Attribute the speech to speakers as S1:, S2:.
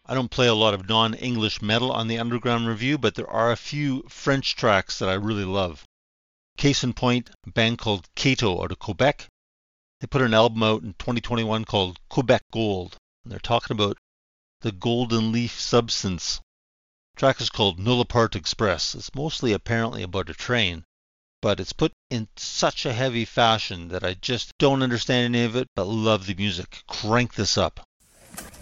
S1: I don't play a lot of non-English metal on the Underground Review, but there are a few French tracks that I really love. Case in point, a band called Kato out of Quebec. They put an album out in 2021 called Quebec Gold, and they're talking about the golden leaf substance. The track is called Nullapart Express. It's mostly apparently about a train, but it's put in such a heavy fashion that I just don't understand any of it, but love the music. Crank this up.